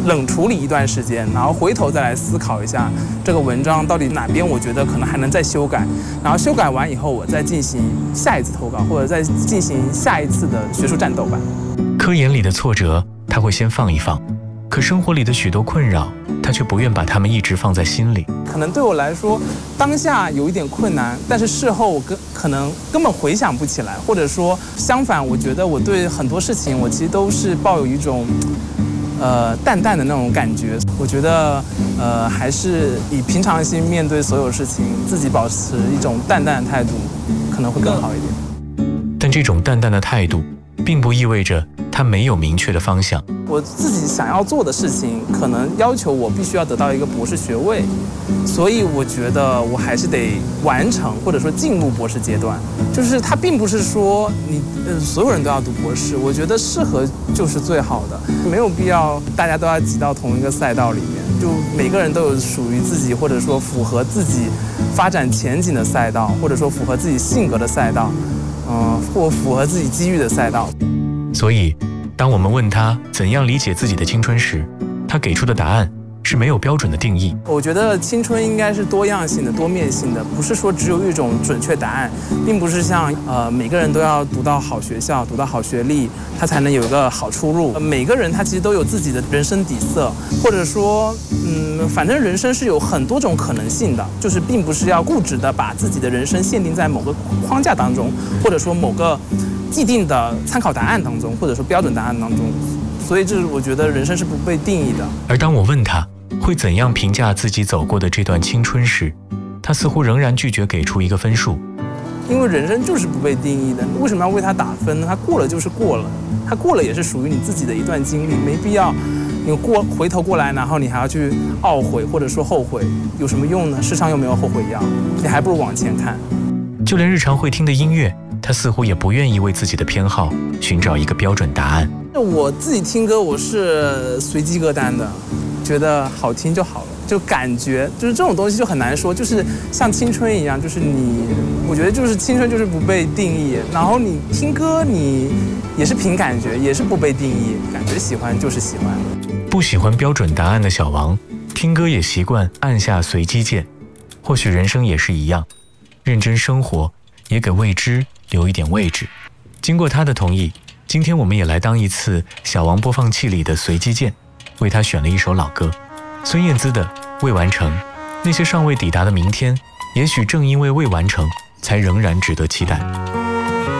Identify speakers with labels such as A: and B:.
A: 冷处理一段时间，然后回头再来思考一下这个文章到底哪边我觉得可能还能再修改，然后修改完以后我再进行下一次投稿，或者再进行下一次的学术战斗吧。
B: 科研里的挫折他会先放一放，可生活里的许多困扰他却不愿把它们一直放在心里。
A: 可能对我来说当下有一点困难，但是事后我可能根本回想不起来，或者说相反，我觉得我对很多事情我其实都是抱有一种淡淡的那种感觉。我觉得还是以平常心面对所有事情，自己保持一种淡淡的态度可能会更好一点。
B: 但这种淡淡的态度并不意味着他没有明确的方向。
A: 我自己想要做的事情可能要求我必须要得到一个博士学位，所以我觉得我还是得完成或者说进入博士阶段。就是它并不是说你所有人都要读博士，我觉得适合就是最好的，没有必要大家都要挤到同一个赛道里面，就每个人都有属于自己或者说符合自己发展前景的赛道，或者说符合自己性格的赛道，或符合自己机遇的赛道。
B: 所以当我们问他怎样理解自己的青春时，他给出的答案是没有标准的定义。
A: 我觉得青春应该是多样性的、多面性的，不是说只有一种准确答案，并不是像每个人都要读到好学校、读到好学历，他才能有一个好出路。每个人他其实都有自己的人生底色，或者说反正人生是有很多种可能性的，就是并不是要固执的把自己的人生限定在某个框架当中，或者说某个既定的参考答案当中，或者说标准答案当中。所以这我觉得人生是不被定义的。而
B: 当我问他会怎样评价自己走过的这段青春时，他似乎仍然拒绝给出一个分数。
A: 因为人生就是不被定义的，为什么要为它打分呢？它过了就是过了，它过了也是属于你自己的一段经历，没必要你回头过来，然后你还要去懊悔或者说后悔，有什么用呢？世上又没有后悔药，你还不如往前看。
B: 就连日常会听的音乐，他似乎也不愿意为自己的偏好寻找一个标准答案。
A: 我自己听歌我是随机歌单的，觉得好听就好了，就感觉就是这种东西就很难说，就是像青春一样，就是我觉得就是青春就是不被定义，然后你听歌你也是凭感觉，也是不被定义，感觉喜欢就是喜欢。
B: 不喜欢标准答案的小王，听歌也习惯按下随机键。或许人生也是一样，认真生活，也给未知留一点位置。经过他的同意，今天我们也来当一次小王播放器里的随机键，为他选了一首老歌，孙燕姿的《未完成》。那些尚未抵达的明天，也许正因为未完成，才仍然值得期待。